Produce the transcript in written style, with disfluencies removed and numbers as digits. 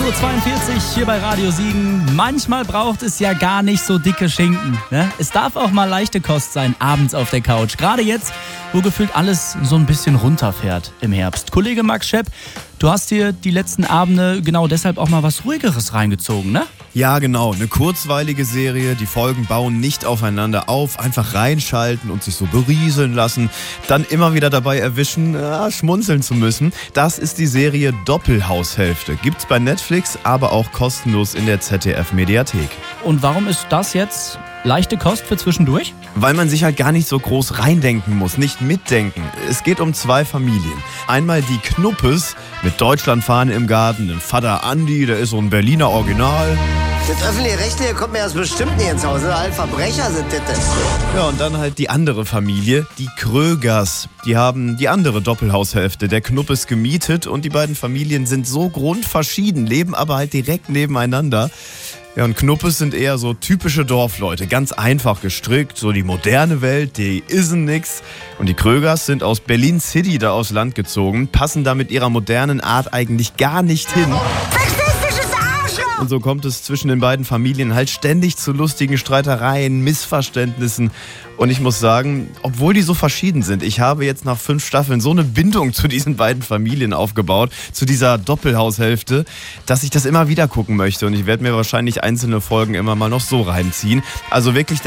8.42 Uhr hier bei Radio Siegen. Manchmal braucht es ja gar nicht so dicke Schinken. Ne? Es darf auch mal leichte Kost sein, abends auf der Couch. Gerade jetzt, wo gefühlt alles so ein bisschen runterfährt im Herbst. Kollege Max Schepp, du hast dir die letzten Abende genau deshalb auch mal was Ruhigeres reingezogen, ne? Ja, genau. Eine kurzweilige Serie. Die Folgen bauen nicht aufeinander auf. Einfach reinschalten und sich so berieseln lassen. Dann immer wieder dabei erwischen, schmunzeln zu müssen. Das ist die Serie Doppelhaushälfte. Gibt's bei Netflix, aber auch kostenlos in der ZDF-Mediathek. Und warum ist das jetzt leichte Kost für zwischendurch? Weil man sich halt gar nicht so groß reindenken muss, nicht mitdenken. Es geht um zwei Familien. Einmal die Knuppes mit Deutschlandfahne im Garten, dem Vater Andi, der ist so ein Berliner Original. Das Öffentlich-Rechtliche kommt mir das bestimmt nicht ins Haus. Alle Verbrecher sind das. Ja, und dann halt die andere Familie, die Krögers. Die haben die andere Doppelhaushälfte der Knuppes gemietet und die beiden Familien sind so grundverschieden, leben aber halt direkt nebeneinander. Ja, und Knuppes sind eher so typische Dorfleute, ganz einfach gestrickt, so die moderne Welt, die isn't nix. Und die Krögers sind aus Berlin City da aufs Land gezogen, passen da mit ihrer modernen Art eigentlich gar nicht hin. Und so kommt es zwischen den beiden Familien halt ständig zu lustigen Streitereien, Missverständnissen. Und ich muss sagen, obwohl die so verschieden sind, ich habe jetzt nach 5 Staffeln so eine Bindung zu diesen beiden Familien aufgebaut, zu dieser Doppelhaushälfte, dass ich das immer wieder gucken möchte. Und ich werde mir wahrscheinlich einzelne Folgen immer mal noch so reinziehen. Also wirklich